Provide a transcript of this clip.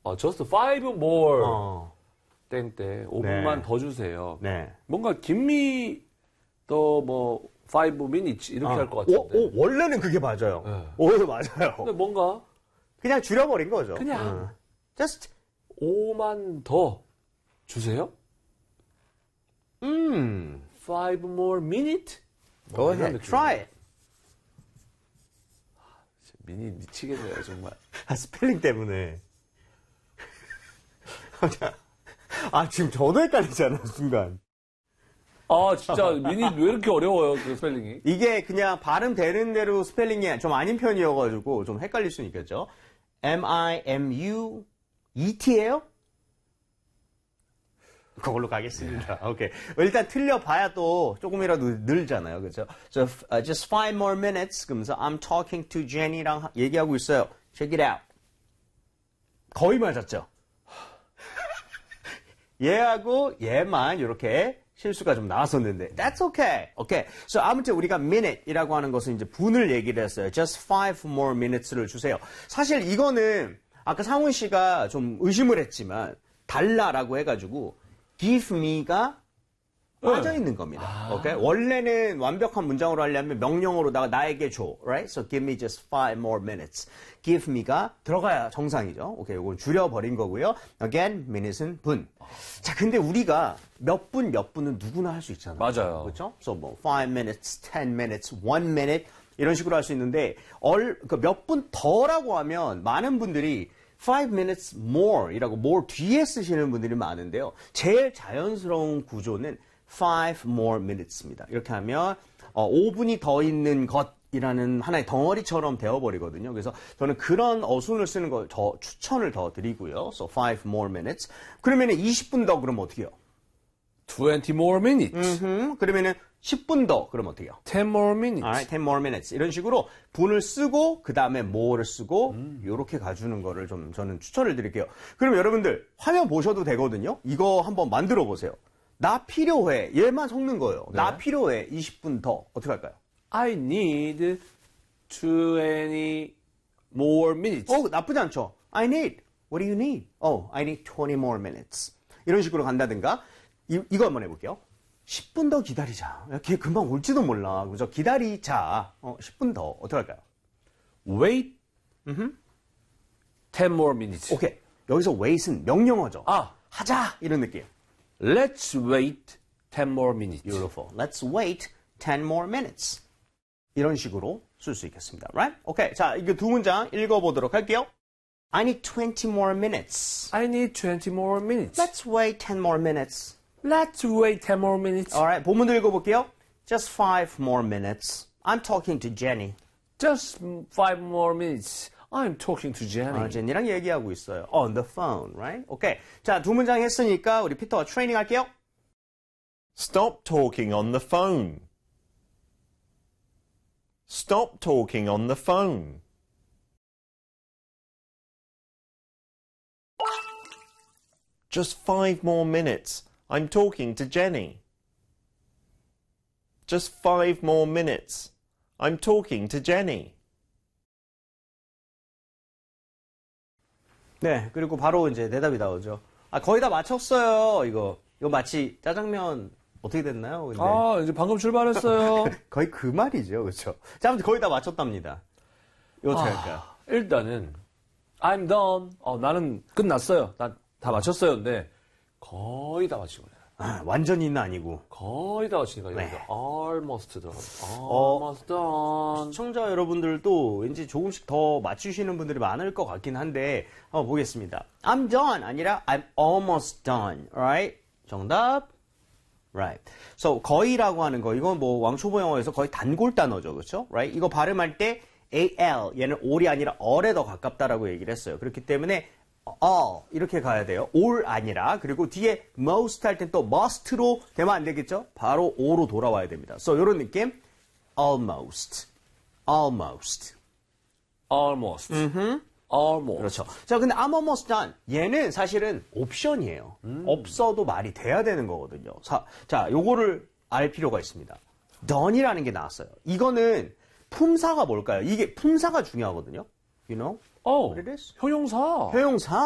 just 5 more. 땡땡. 5분만 네. 더 주세요. 네. 뭔가 give me the 5 minutes 이렇게 할 것 같은데. 원래는 그게 맞아요. 네. 맞아요. 근데 뭔가 그냥 줄여버린 거죠. 그냥 just 5만 더 주세요? 5 more minute? go ahead, try it. 미니 미치겠네요, 정말. 스펠링 때문에. 지금 저도 헷갈리잖아요, 순간. 진짜 미니 왜 이렇게 어려워요, 그 스펠링이? 이게 그냥 발음되는 대로 스펠링이 좀 아닌 편이어가지고 좀 헷갈릴 수는 있겠죠. M-I-M-U-E-T예요? 그걸로 가겠습니다. 오케이. 일단 틀려봐야 또 조금이라도 늘잖아요. 그렇죠? So, just 5 more minutes. 그러면서 I'm talking to Jenny랑 얘기하고 있어요. Check it out. 거의 맞았죠? 얘하고 얘만 이렇게 실수가 좀 나왔었는데 That's okay. Okay. So 아무튼 우리가 minute이라고 하는 것은 이제 분을 얘기를 했어요. Just 5 more minutes를 주세요. 사실 이거는 아까 상훈 씨가 좀 의심을 했지만 달라라고 해가지고 give me가 빠져 있는 겁니다. 오케이? 원래는 완벽한 문장으로 하려면 명령어로다가 나에게 줘. Right? So give me just 5 more minutes. give me가 들어가야 정상이죠. 오케이. 이건 줄여버린 거고요. Again, minutes은 분. 자, 근데 우리가 몇 분은 누구나 할 수 있잖아요. 맞아요. 그렇죠? So 5 minutes, 10 minutes, 1 minute 이런 식으로 할 수 있는데 몇 분 더라고 하면 많은 분들이 5 minutes more 이라고 more 뒤에 쓰시는 분들이 많은데요. 제일 자연스러운 구조는 5 more minutes입니다. 이렇게 하면 5분이 더 있는 것이라는 하나의 덩어리처럼 되어버리거든요. 그래서 저는 그런 어순을 쓰는 걸 더 추천을 더 드리고요. So 5 more minutes. 그러면 20분 더 그러면 어떻게 해요? 20 more minutes. 그러면 10분 더 그러면 어떻게 해요? 10 more minutes. Alright, 10 more minutes. 이런 식으로 분을 쓰고 그 다음에 more를 쓰고 이렇게 가주는 거를 좀 저는 추천을 드릴게요. 그럼 여러분들 화면 보셔도 되거든요. 이거 한번 만들어 보세요. 나 필요해. 얘만 섞는 거예요. 네. 나 필요해. 20분 더. 어떻게 할까요? I need 20 more minutes. 나쁘지 않죠. I need. What do you need? I need 20 more minutes. 이런 식으로 간다든가 이거 한번 해볼게요. 10분 더 기다리자. 걔 금방 올지도 몰라. 그죠? 기다리자. 10분 더. 어떻게 할까요? Wait 10 more minutes. 오케이. 여기서 wait은 명령어죠. 하자. 이런 느낌. Let's wait 10 more minutes. Beautiful. Let's wait 10 more minutes. 이런 식으로 쓸 수 있겠습니다. Right? 오케이. 자, 이거 두 문장 읽어보도록 할게요. I need 20 more minutes. I need 20 more minutes. Let's wait 10 more minutes. Let's wait 10 more minutes. Alright. 본문도 읽어볼게요. Just 5 more minutes. I'm talking to Jenny. Just 5 more minutes. I'm talking to Jenny. 제니랑 얘기하고 있어요. On the phone, right? 오케이. 자, 두 문장 했으니까 우리 피터가 트레이닝 할게요. Stop talking on the phone. Stop talking on the phone. Just 5 more minutes. I'm talking to Jenny. Just 5 more minutes. I'm talking to Jenny. 네, 그리고 바로 이제 대답이 나오죠. 거의 다 맞췄어요. 이거 마치 짜장면 어떻게 됐나요? 근데 이제 방금 출발했어요. 거의 그 말이죠, 그렇죠? 자, 아무튼 거의 다 맞췄답니다. 이거 어떻게 할까요? 일단은 I'm done. 나는 끝났어요. 난 다 맞췄어요. 근데 거의 다 맞힌 거예요. 완전히는 아니고. 거의 다 맞히니까 네. 여기서 almost done. almost done. 시청자 여러분들도 왠지 조금씩 더 맞추시는 분들이 많을 것 같긴 한데 한번 보겠습니다. I'm done 아니라 I'm almost done. Alright? 정답. Right. So 거의라고 하는 거 이건 뭐 왕초보 영어에서 거의 단골 단어죠. 그렇죠? Right? 이거 발음할 때 AL 얘는 all이 아니라 all에 더 가깝다라고 얘기를 했어요. 그렇기 때문에 all 이렇게 가야 돼요. all 아니라 그리고 뒤에 most 할 땐 또 must로 되면 안 되겠죠? 바로 all로 돌아와야 됩니다. So 이런 느낌 almost. almost. almost. almost. 그렇죠. 자, 근데 I'm almost done. 얘는 사실은 옵션이에요. 없어도 말이 돼야 되는 거거든요. 자, 요거를 알 필요가 있습니다. done이라는 게 나왔어요. 이거는 품사가 뭘까요? 이게 품사가 중요하거든요. You know? Oh, what it is? 형용사. 형용사.